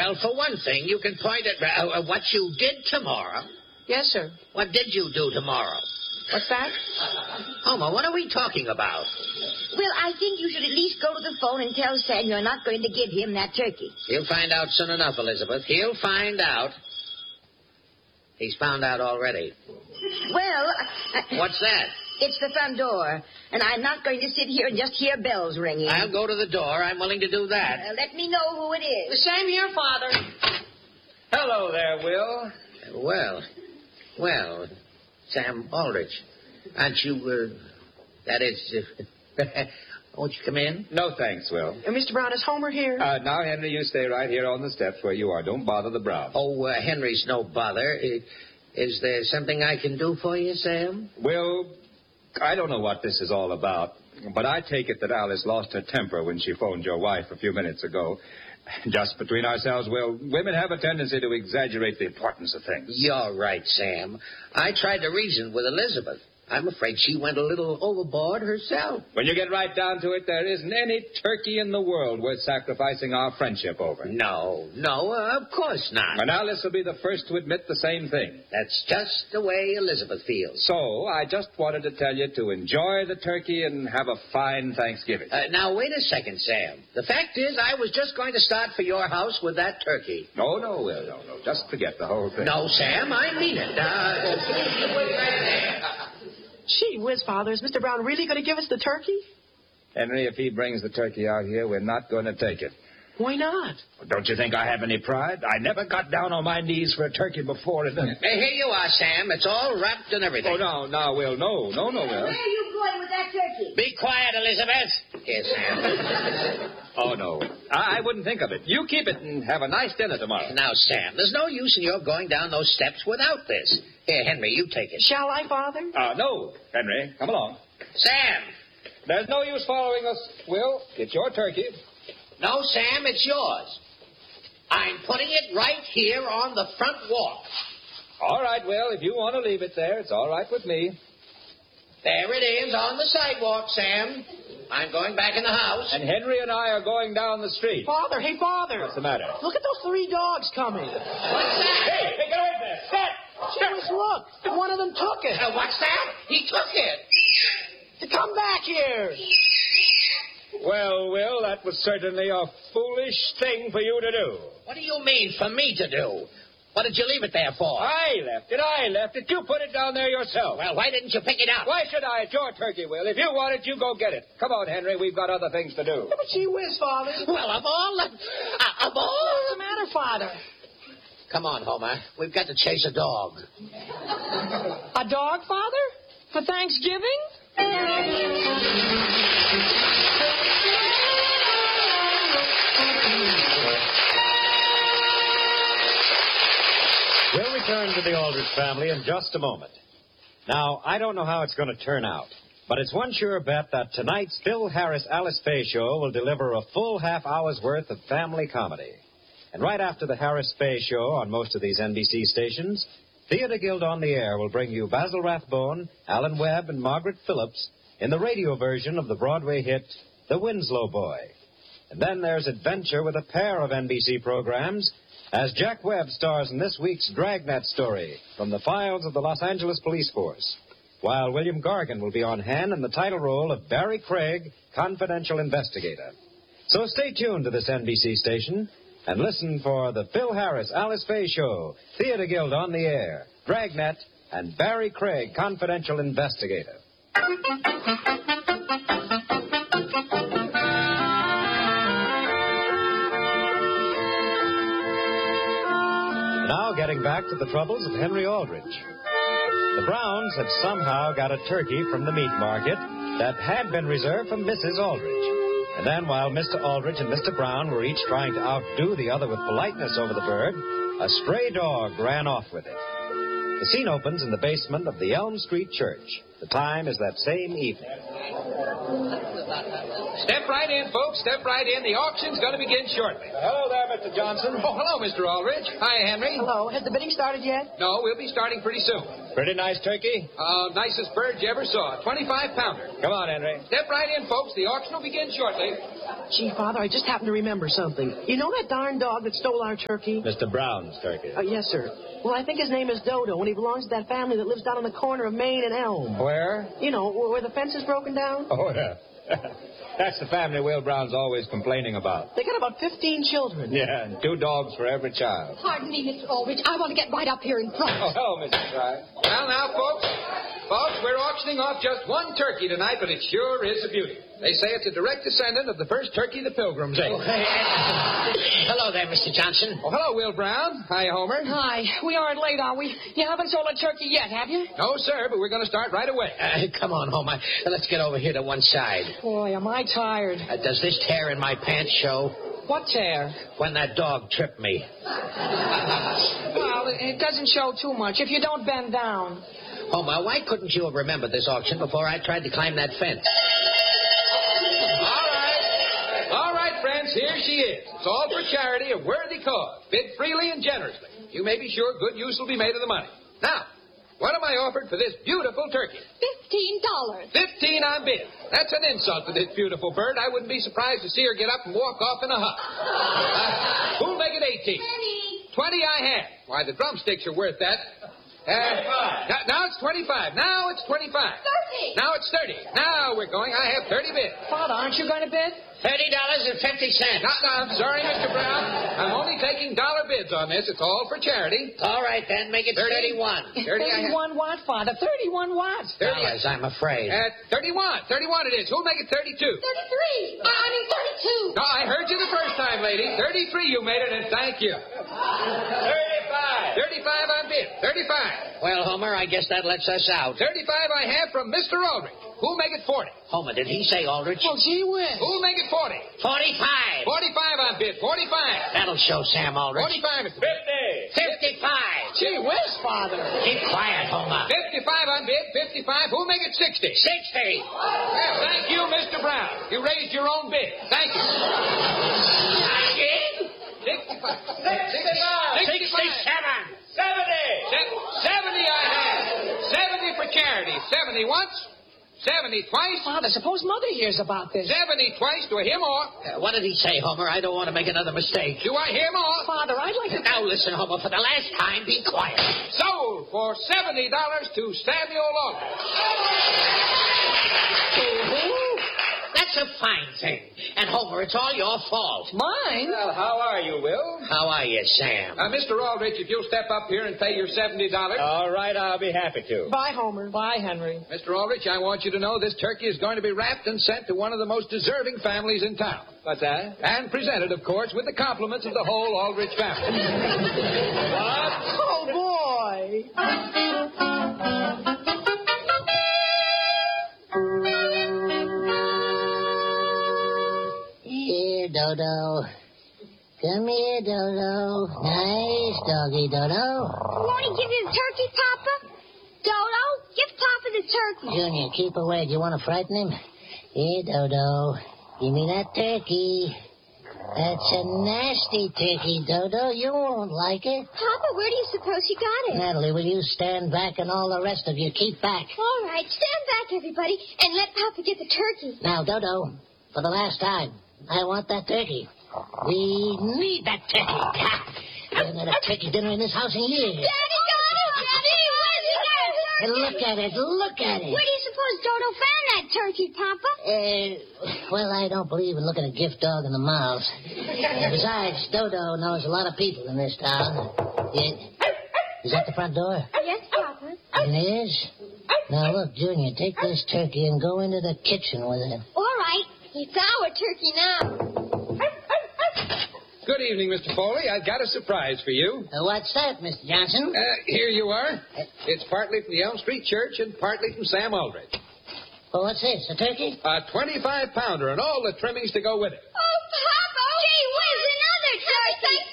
Well, for one thing, you can point at what you did tomorrow. Yes, sir. What did you do tomorrow? What's that? Homer, what are we talking about? Well, I think you should at least go to the phone and tell Sam you're not going to give him that turkey. He'll find out soon enough, Elizabeth. He'll find out. He's found out already. Well... What's that? It's the front door, and I'm not going to sit here and just hear bells ringing. I'll go to the door. I'm willing to do that. Let me know who it is. The same here, Father. Hello there, Will. Well, Sam Aldrich. Aren't you, that is... won't you come in? No, thanks, Will. Mr. Brown, is Homer here? Now, Henry, you stay right here on the steps where you are. Don't bother the Browns. Oh, Henry's no bother. Is there something I can do for you, Sam? Will, I don't know what this is all about, but I take it that Alice lost her temper when she phoned your wife a few minutes ago. Just between ourselves, Will, women have a tendency to exaggerate the importance of things. You're right, Sam. I tried to reason with Elizabeth. I'm afraid she went a little overboard herself. When you get right down to it, there isn't any turkey in the world worth sacrificing our friendship over. No, of course not. And Alice will be the first to admit the same thing. That's just the way Elizabeth feels. So, I just wanted to tell you to enjoy the turkey and have a fine Thanksgiving. Now, wait a second, Sam. The fact is, I was just going to start for your house with that turkey. No, Will, no. Just forget the whole thing. No, Sam, I mean it. Gee whiz, Father, is Mr. Brown really going to give us the turkey? Henry, if he brings the turkey out here, we're not going to take it. Why not? Don't you think I have any pride? I never got down on my knees for a turkey before. Hey, here you are, Sam. It's all wrapped and everything. Oh, no, Will. No, Will. Where are you going with that turkey? Be quiet, Elizabeth. Here, Sam. Oh, no. I wouldn't think of it. You keep it and have a nice dinner tomorrow. Now, Sam, there's no use in your going down those steps without this. Here, Henry, you take it. Shall I, Father? No, Henry. Come along. Sam! There's no use following us, Will. It's your turkey. No, Sam, it's yours. I'm putting it right here on the front walk. All right, Will. If you want to leave it there, it's all right with me. There it is on the sidewalk, Sam. I'm going back in the house. And Henry and I are going down the street. Father, hey, Father. What's the matter? Look at those 3 dogs coming. What's that? Hey, get away from there. Stop! Just look. One of them took it. What's that? He took it. Come back here. Well, Will, that was certainly a foolish thing for you to do. What do you mean, for me to do? What did you leave it there for? I left it. You put it down there yourself. Well, why didn't you pick it up? Why should I? It's your turkey, Will. If you want it, you go get it. Come on, Henry. We've got other things to do. Yeah, but gee whiz, Father. Well, of all... What's the matter, Father? Come on, Homer. We've got to chase a dog. A dog, Father? For Thanksgiving? We'll return to the Aldrich family in just a moment. Now, I don't know how it's going to turn out, but it's one sure bet that tonight's Phil Harris Alice Faye show will deliver a full half hour's worth of family comedy. And right after the Harris Faye show on most of these NBC stations, Theater Guild on the Air will bring you Basil Rathbone, Alan Webb, and Margaret Phillips in the radio version of the Broadway hit, The Winslow Boy. And then there's adventure with a pair of NBC programs as Jack Webb stars in this week's Dragnet story from the files of the Los Angeles Police Force, while William Gargan will be on hand in the title role of Barry Craig, confidential investigator. So stay tuned to this NBC station and listen for the Phil Harris Alice Faye Show, Theater Guild on the Air, Dragnet, and Barry Craig, confidential investigator. Now getting back to the troubles of Henry Aldrich. The Browns had somehow got a turkey from the meat market that had been reserved for Mrs. Aldrich. And then while Mr. Aldrich and Mr. Brown were each trying to outdo the other with politeness over the bird, a stray dog ran off with it. The scene opens in the basement of the Elm Street Church. The time is that same evening. Step right in, folks. Step right in. The auction's going to begin shortly. Hello there, Mr. Johnson. Oh, hello, Mr. Aldrich. Hi, Henry. Hello. Has the bidding started yet? No, we'll be starting pretty soon. Pretty nice turkey. Nicest bird you ever saw. 25-pounder. Come on, Henry. Step right in, folks. The auction will begin shortly. Gee, Father, I just happened to remember something. You know that darn dog that stole our turkey? Mr. Brown's turkey. Yes, sir. Well, I think his name is Dodo, and he belongs to that family that lives down on the corner of Main and Elm. Where? You know, where the fence is broken down. Oh, yeah. That's the family Will Brown's always complaining about. They got about 15 children. Yeah, and 2 dogs for every child. Pardon me, Mr. Aldrich. I want to get right up here in front. Oh, hello, Mrs. Fry. Well, now, folks, we're auctioning off just one turkey tonight, but it sure is a beauty. They say it's a direct descendant of the first turkey the Pilgrims ate. Hello there, Mr. Johnson. Oh, hello, Will Brown. Hi, Homer. Hi. We aren't late, are we? You haven't sold a turkey yet, have you? No, sir, but we're going to start right away. Come on, Homer. Let's get over here to one side. Boy, am I tired. Does this tear in my pants show? What tear? When that dog tripped me. Well, it doesn't show too much if you don't bend down. Homer, why couldn't you have remembered this auction before I tried to climb that fence? All right, friends, here she is. It's all for charity, a worthy cause. Bid freely and generously. You may be sure good use will be made of the money. Now, what am I offered for this beautiful turkey? $15. 15 on bid. That's an insult to this beautiful bird. I wouldn't be surprised to see her get up and walk off in a huff. Who'll make it 18? 20 I have. Why, the drumsticks are worth that. 25. Now it's 25. Now it's 25. 30. Now it's 30. Now we're going. I have 30 bids. Father, aren't you going to bid? $30.50. No, I'm sorry, Mr. Brown. I'm only taking dollar bids on this. It's all for charity. All right, then. Make it 31. 31 what, Father? 31 what? Dollars, I'm afraid. 31. 31 it is. Who'll make it 32? 33. I mean 32. No, I heard you the first time, lady. 33 you made it, and thank you. 35. 35 on bid. 35. Well, Homer, I guess that lets us out. 35 I have from Mr. Aldrich. Who'll make it 40? Homer, did he say Aldrich? Oh, gee whiz. Who'll make it 40? 45. 45 on bid. 45. That'll show Sam Aldrich. 45 is 50. 55. Gee whiz, Father. Keep quiet, Homer. 55 on bid. 55. Who'll make it 60? 60. Well, thank you, Mr. Brown. You raised your own bid. Thank you. 65. 67. 70 I have. 70 for charity. 70 once. 70 twice. Father, suppose Mother hears about this. 70 twice. Do I hear more? What did he say, Homer? I don't want to make another mistake. Do I hear more? Father, I'd like to... Now listen, Homer, for the last time, be quiet. Sold for $70 to Samuel Aldrich. That's a fine thing. And, Homer, it's all your fault. Mine? Well, how are you, Will? How are you, Sam? Mr. Aldrich, if you'll step up here and pay your $70. All right, I'll be happy to. Bye, Homer. Bye, Henry. Mr. Aldrich, I want you to know this turkey is going to be wrapped and sent to one of the most deserving families in town. What's that? And presented, of course, with the compliments of the whole Aldrich family. What? Oh, boy. Here, Dodo. Come here, Dodo. Nice doggy, Dodo. Want to give you the turkey, Papa? Dodo, give Papa the turkey. Junior, keep away. Do you want to frighten him? Here, Dodo. Give me that turkey. That's a nasty turkey, Dodo. You won't like it. Papa, where do you suppose he got it? Natalie, will you stand back and all the rest of you keep back? All right, stand back, everybody, and let Papa get the turkey. Now, Dodo, for the last time, I want that turkey. We need that turkey. I haven't had a turkey dinner in this house in years. Daddy, Dodo! Daddy, where's he got a turkey? And look at it, look at it. Where do you suppose Dodo found that turkey, Papa? Well, I don't believe in looking a gift dog in the mouth. Besides, Dodo knows a lot of people in this town. Is that the front door? Yes, Papa. It is? Now, look, Junior, take this turkey and go into the kitchen with it. All right, it's our turkey now. Good evening, Mr. Foley. I've got a surprise for you. What's that, Mr. Johnson? Here you are. It's partly from the Elm Street Church and partly from Sam Aldrich. Well, what's this, a turkey? A 25-pounder and all the trimmings to go with it.